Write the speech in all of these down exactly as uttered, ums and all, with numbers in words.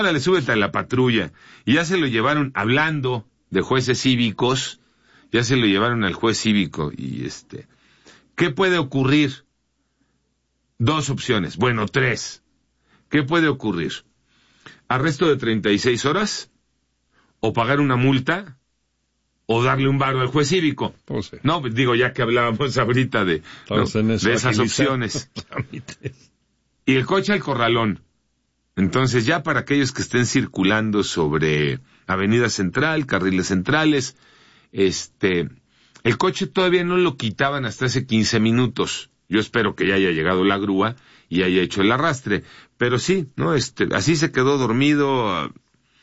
Ándale, súbete a la patrulla. Y ya se lo llevaron, hablando de jueces cívicos, ya se lo llevaron al juez cívico. Y este, ¿qué puede ocurrir? Dos opciones, bueno, tres. ¿Qué puede ocurrir? ¿Arresto de treinta y seis horas? ¿O pagar una multa? ¿O darle un varo al juez cívico? Pues sí. No, digo, ya que hablábamos ahorita de, ¿no? de esas opciones. Y el coche al corralón. Entonces, ya para aquellos que estén circulando sobre Avenida Central, carriles centrales, este, el coche todavía no lo quitaban hasta hace quince minutos. Yo espero que ya haya llegado la grúa y haya hecho el arrastre. Pero sí, ¿no? Este, así se quedó dormido.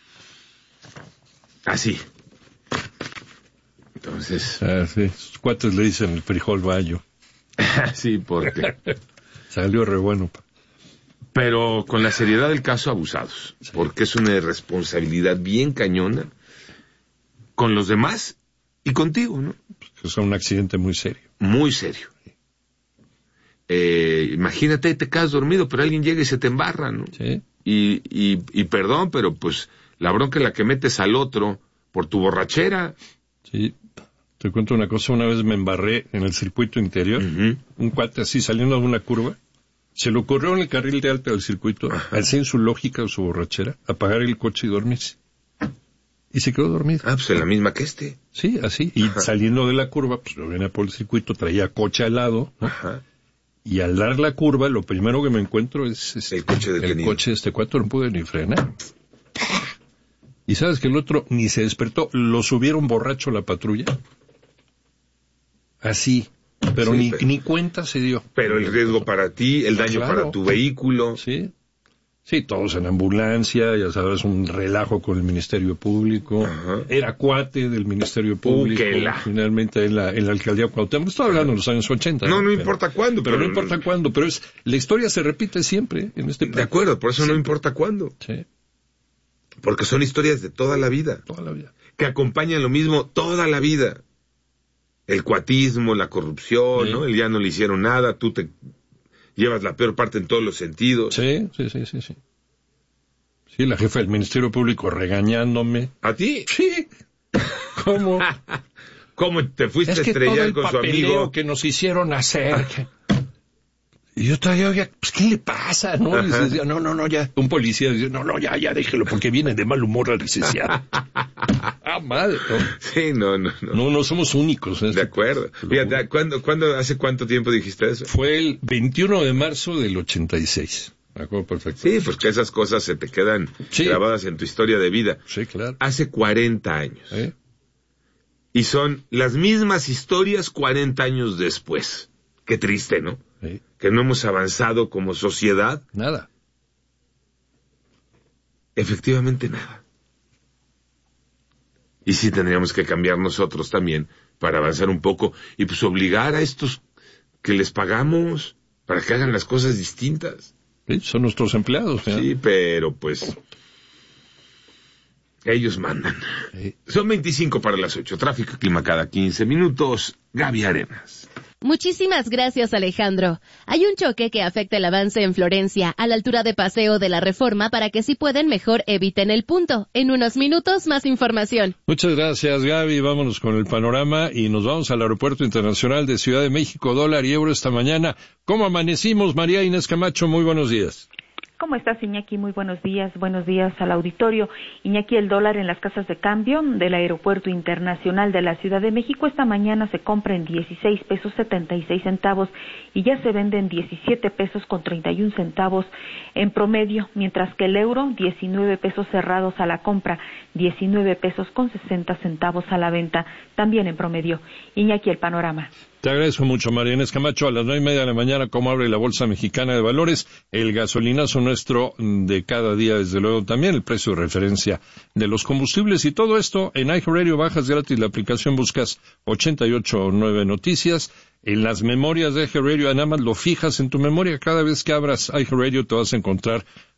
Así. Entonces. Ah, sí. Sus cuates le dicen el frijol bayo. Sí, porque. Salió re bueno. Pero con la seriedad del caso, abusados. Sí. Porque es una irresponsabilidad bien cañona con los demás y contigo, ¿no? Es un accidente muy serio. Muy serio. Eh, imagínate, te quedas dormido, pero alguien llega y se te embarra, ¿no? Sí. Y, y, y perdón, pero pues la bronca es la que metes al otro por tu borrachera. Sí. Te cuento una cosa, una vez me embarré en el circuito interior, uh-huh. un cuate así saliendo de una curva, se le ocurrió en el carril de alta del circuito, así en su lógica o su borrachera, apagar el coche y dormirse. Y se quedó dormido. Ah, pues en la misma que este. Sí, así. Y Ajá. saliendo de la curva, pues lo venía por el circuito, traía coche al lado, ¿no? Ajá. Y al dar la curva, lo primero que me encuentro es, es el coche de el coche de este cuate, no pude ni frenar. Y sabes que el otro ni se despertó, lo subieron borracho a la patrulla. Así, pero, sí, ni, pero ni cuenta se dio. Pero el riesgo para ti, el daño claro. para tu vehículo. Sí, sí, todos en ambulancia, ya sabes, un relajo con el Ministerio Público. Ajá. Era cuate del Ministerio Público. Uh, la... Finalmente en la, en la alcaldía Cuauhtémoc. Estoy hablando de los años ochenta. No, no, no pero, importa cuándo. Pero, pero no importa cuándo, pero es la historia se repite siempre en este país. De acuerdo, por eso siempre. No importa cuándo. Sí. Porque son historias de toda la vida. Toda la vida. Que acompañan lo mismo toda la vida. El cuatismo, la corrupción, sí. ¿no? El ya no le hicieron nada, tú te llevas la peor parte en todos los sentidos. Sí, sí, sí, sí, sí. Sí, la jefa del Ministerio Público regañándome. ¿A ti? Sí. ¿Cómo? ¿Cómo te fuiste es a estrellar con su amigo? Es que todo el papeleo que nos hicieron hacer... Y yo todavía, oye, pues, ¿qué le pasa? ¿No? Decía, no, no, no, ya. Un policía dice, no, no, ya, ya, déjelo, porque viene de mal humor al licenciado. Ah, madre. ¿No? Sí, no, no, no. No, no somos únicos. De acuerdo. Fíjate, ¿cuándo, ¿cuándo, hace cuánto tiempo dijiste eso? Fue el veintiuno de marzo del ochenta y seis. Me acuerdo perfecto. Sí, pues que esas cosas se te quedan sí. grabadas en tu historia de vida. Sí, claro. Hace cuarenta años. ¿Eh? Y son las mismas historias cuarenta años después. Qué triste, ¿no? Sí. Que no hemos avanzado como sociedad. Nada. Efectivamente nada. Y sí tendríamos que cambiar nosotros también para avanzar un poco y pues obligar a estos que les pagamos para que hagan las cosas distintas. Sí, son nuestros empleados. ¿eh? Sí, pero pues ellos mandan. Sí. Son veinticinco para las ocho. Tráfico y clima cada quince minutos. Gaby Arenas. Muchísimas gracias, Alejandro. Hay un choque que afecta el avance en Florencia, a la altura de Paseo de la Reforma, para que si pueden mejor eviten el punto. En unos minutos, más información. Muchas gracias, Gaby. Vámonos con el panorama y nos vamos al Aeropuerto Internacional de Ciudad de México, dólar y euro esta mañana. ¿Cómo amanecimos, María Inés Camacho? Muy buenos días. ¿Cómo estás, Iñaki? Muy buenos días. Buenos días al auditorio. Iñaki, el dólar en las casas de cambio del Aeropuerto Internacional de la Ciudad de México esta mañana se compra en dieciséis pesos setenta y seis centavos y ya se vende en diecisiete pesos con treinta y un centavos en promedio, mientras que el euro, diecinueve pesos cerrados a la compra, diecinueve pesos con sesenta centavos a la venta, también en promedio. Iñaki, el panorama. Te agradezco mucho, María Inés Camacho. A las nueve y media de la mañana, como abre la Bolsa Mexicana de Valores, el gasolinazo nuestro de cada día, desde luego también el precio de referencia de los combustibles y todo esto en iHeartRadio. Bajas gratis la aplicación, buscas ochenta y ocho punto nueve Noticias. En las memorias de iHeartRadio, nada más lo fijas en tu memoria. Cada vez que abras iHeartRadio te vas a encontrar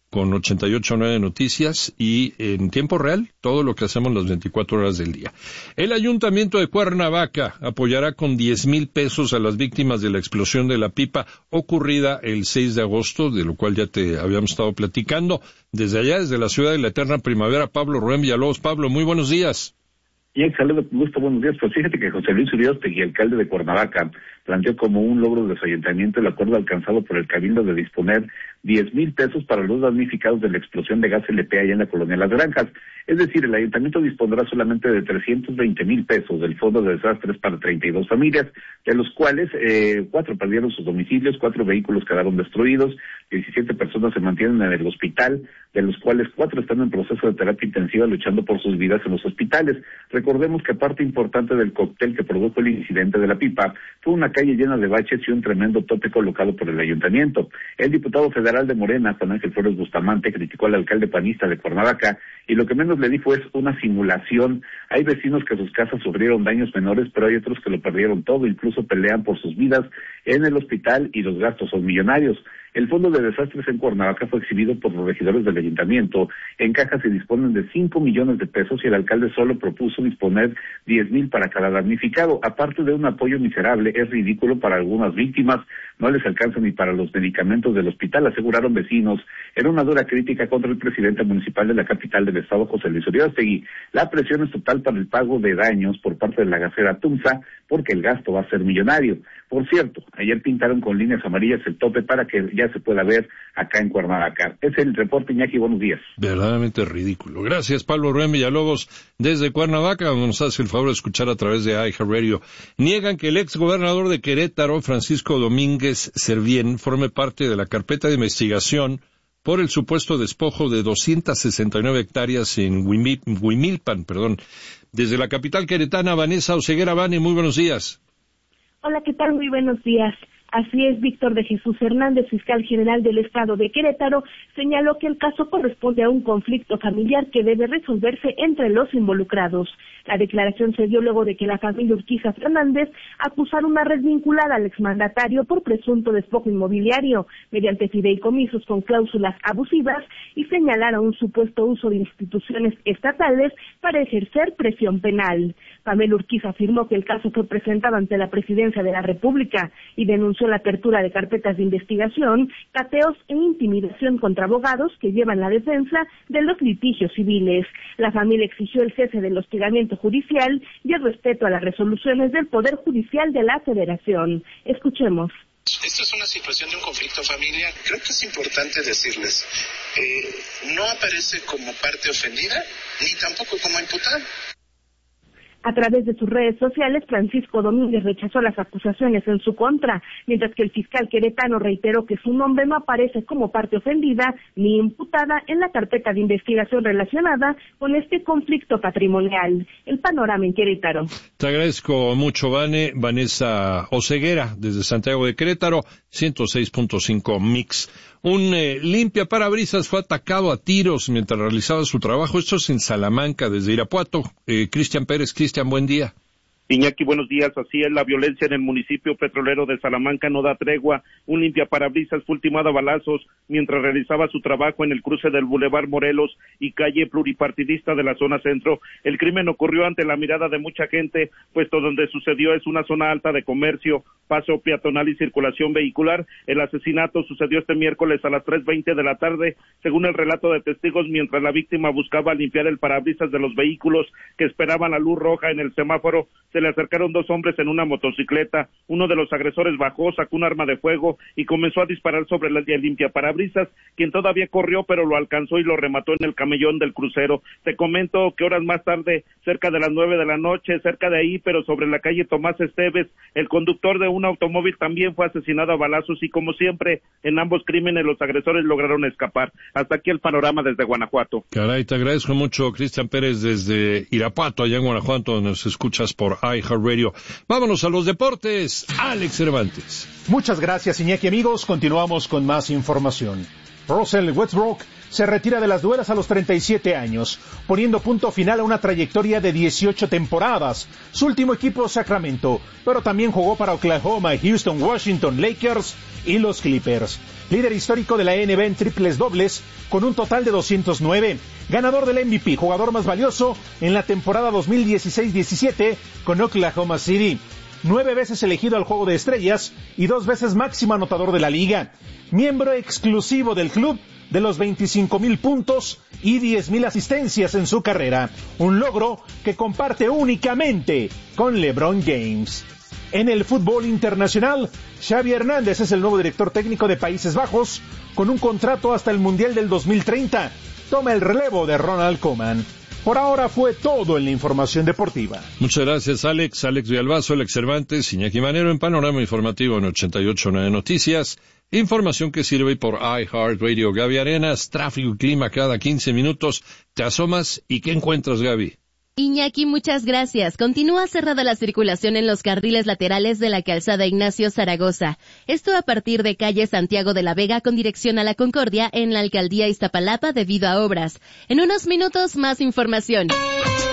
con ochenta y ocho punto nueve Noticias y en tiempo real todo lo que hacemos las veinticuatro horas del día. El Ayuntamiento de Cuernavaca apoyará con diez mil pesos a las víctimas de la explosión de la pipa ocurrida el seis de agosto, de lo cual ya te habíamos estado platicando. Desde allá, desde la ciudad de la eterna primavera, Pablo Rubén Villalobos. Pablo, muy buenos días. Y saludo con gusto, buenos días. Pues fíjate que José Luis Uriostegui, alcalde de Cuernavaca, planteó como un logro de su ayuntamiento el acuerdo alcanzado por el Cabildo de disponer diez mil pesos para los damnificados de la explosión de gas L P allá en la colonia Las Granjas. Es decir, el ayuntamiento dispondrá solamente de trescientos veinte mil pesos del Fondo de Desastres para treinta y dos familias, de los cuales eh, cuatro perdieron sus domicilios, cuatro vehículos quedaron destruidos, diecisiete personas se mantienen en el hospital, de los cuales cuatro están en proceso de terapia intensiva luchando por sus vidas en los hospitales. Recordemos que parte importante del cóctel que produjo el incidente de la pipa fue una calle llena de baches y un tremendo tope colocado por el ayuntamiento. El diputado federal de Morena, Juan Ángel Flores Bustamante, criticó al alcalde panista de Cuernavaca y lo que menos le dijo es una simulación. Hay vecinos que sus casas sufrieron daños menores, pero hay otros que lo perdieron todo, incluso pelean por sus vidas en el hospital y los gastos son millonarios. El Fondo de Desastres en Cuernavaca fue exhibido por los regidores del ayuntamiento. En caja se disponen de cinco millones de pesos y el alcalde solo propuso disponer diez mil para cada damnificado. Aparte de un apoyo miserable, es ridículo para algunas víctimas, no les alcanza ni para los medicamentos del hospital, aseguraron vecinos. Era una dura crítica contra el presidente municipal de la capital del estado, José Luis Uriostegui. La presión es total para el pago de daños por parte de la gasera Tunza, porque el gasto va a ser millonario. Por cierto, ayer pintaron con líneas amarillas el tope para que ya se pueda ver acá en Cuernavaca. Es el reporte, Iñaki, buenos días. Verdaderamente ridículo. Gracias, Pablo Rubén Villalobos, desde Cuernavaca, donde nos hace el favor de escuchar a través de iHeartRadio. Niegan que el ex gobernador de Querétaro, Francisco Domínguez Servién, forme parte de la carpeta de investigación por el supuesto despojo de doscientas sesenta y nueve hectáreas en Huimilpan, perdón. Desde la capital queretana, Vanessa Oseguera. Vane, muy buenos días. Hola, ¿qué tal? Muy buenos días. Así es, Víctor de Jesús Hernández, fiscal general del estado de Querétaro, señaló que el caso corresponde a un conflicto familiar que debe resolverse entre los involucrados. La declaración se dio luego de que la familia Urquiza Fernández acusara una red vinculada al exmandatario por presunto despojo inmobiliario mediante fideicomisos con cláusulas abusivas y señalara un supuesto uso de instituciones estatales para ejercer presión penal. Pamela Urquiza afirmó que el caso fue presentado ante la Presidencia de la República y denunció la apertura de carpetas de investigación, cateos e intimidación contra abogados que llevan la defensa de los litigios civiles. La familia exigió el cese del hostigamiento judicial y el respeto a las resoluciones del Poder Judicial de la Federación. Escuchemos. Esto es una situación de un conflicto familiar. Creo que es importante decirles, eh, no aparece como parte ofendida ni tampoco como imputada. A través de sus redes sociales, Francisco Domínguez rechazó las acusaciones en su contra, mientras que el fiscal queretano reiteró que su nombre no aparece como parte ofendida ni imputada en la carpeta de investigación relacionada con este conflicto patrimonial. El panorama en Querétaro. Te agradezco mucho, Vane. Vanessa Oseguera, desde Santiago de Querétaro, ciento seis punto cinco Mix. Un eh, limpia parabrisas fue atacado a tiros mientras realizaba su trabajo. Esto es en Salamanca, desde Irapuato. Eh, Cristian Pérez. Cristian, buen día. Iñaki, buenos días. Así es, la violencia en el municipio petrolero de Salamanca no da tregua. Un limpiaparabrisas fue ultimado a balazos mientras realizaba su trabajo en el cruce del Boulevard Morelos y calle pluripartidista de la zona centro. El crimen ocurrió ante la mirada de mucha gente, puesto donde sucedió es una zona alta de comercio, paso peatonal y circulación vehicular. El asesinato sucedió este miércoles a las tres veinte de la tarde, según el relato de testigos, mientras la víctima buscaba limpiar el parabrisas de los vehículos que esperaban la luz roja en el semáforo. Se le acercaron dos hombres en una motocicleta. Uno de los agresores bajó, sacó un arma de fuego y comenzó a disparar sobre el limpiaparabrisas, quien todavía corrió pero lo alcanzó y lo remató en el camellón del crucero. Te comento que horas más tarde, cerca de las nueve de la noche, cerca de ahí, pero sobre la calle Tomás Esteves, el conductor de un automóvil también fue asesinado a balazos y, como siempre, en ambos crímenes los agresores lograron escapar. Hasta aquí el panorama desde Guanajuato. Caray, te agradezco mucho, Cristian Pérez, desde Irapuato, allá en Guanajuato, donde nos escuchas por iHeartRadio. Vámonos a los deportes. Alex Cervantes. Muchas gracias, Iñaki. Amigos, continuamos con más información. Russell Westbrook se retira de las duelas a los treinta y siete años, poniendo punto final a una trayectoria de dieciocho temporadas. Su último equipo, Sacramento, pero también jugó para Oklahoma, Houston, Washington, Lakers y los Clippers. líder histórico de la N B A en triples dobles, con un total de doscientos nueve. Ganador del M V P, jugador más valioso en la temporada dos mil dieciséis diecisiete con Oklahoma City. Nueve veces elegido al Juego de Estrellas y dos veces máximo anotador de la liga. Miembro exclusivo del club de los veinticinco mil puntos y diez mil asistencias en su carrera. Un logro que comparte únicamente con LeBron James. En el fútbol internacional, Xavi Hernández es el nuevo director técnico de Países Bajos, con un contrato hasta el Mundial del dos mil treinta. Toma el relevo de Ronald Koeman. Por ahora fue todo en la información deportiva. Muchas gracias, Alex. Alex Villalbazo, Alex Cervantes, Iñaki Manero en Panorama Informativo en ochenta y ocho punto nueve Noticias. Información que sirve por iHeartRadio. Gaby Arenas, tráfico y clima cada quince minutos. Te asomas y ¿qué encuentras, Gaby? Iñaki, muchas gracias. Continúa cerrada la circulación en los carriles laterales de la calzada Ignacio Zaragoza. Esto a partir de calle Santiago de la Vega con dirección a la Concordia en la alcaldía Iztapalapa debido a obras. En unos minutos más información.